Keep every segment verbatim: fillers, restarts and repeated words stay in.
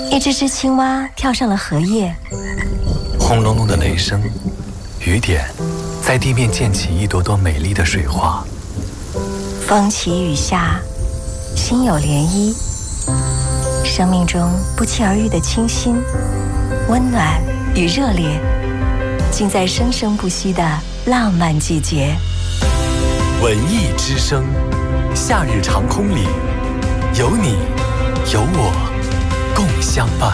一只只青蛙跳上了荷叶， 轰隆隆的雷声，雨点在地面溅起一朵朵美丽的水花。 风起雨下，心有涟漪。生命中不期而遇的清新、温暖与热烈，尽在生生不息的浪漫季节。 文艺之声，夏日长空里，有你，有我，共相伴。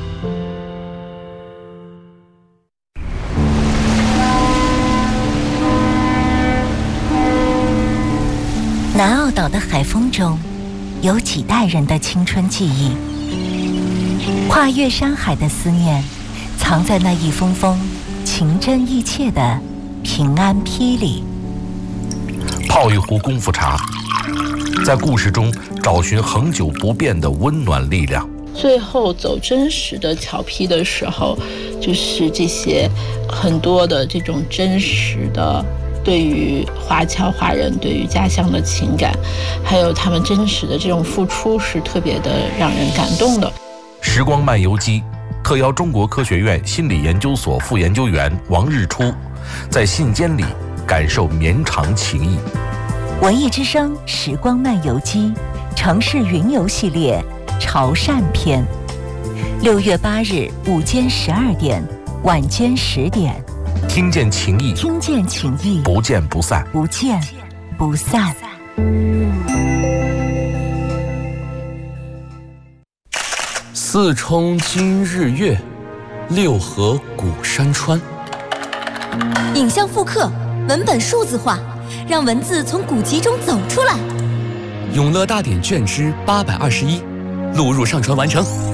南澳岛的海风中，有几代人的青春记忆。跨越山海的思念，藏在那一封封情真意切的平安批里。 泡一壶功夫茶，在故事中找寻恒久不变的温暖力量。 最后走真实的桥批的时候，就是这些很多的这种真实的对于华侨华人对于家乡的情感，还有他们真实的这种付出，是特别的让人感动的。 时光漫游记特邀中国科学院心理研究所副研究员王日初，在信笺里感受绵长情谊。 文艺之声时光漫游记城市云游系列潮汕篇，六月八日午间十二点，晚间十点， 听见情谊， 听见情谊， 不见不散， 不见不散。 四冲今日月，六合古山川。 影像复刻，文本数字化，让文字从古籍中走出来。 永乐大典卷之八百二十一，录入上传完成。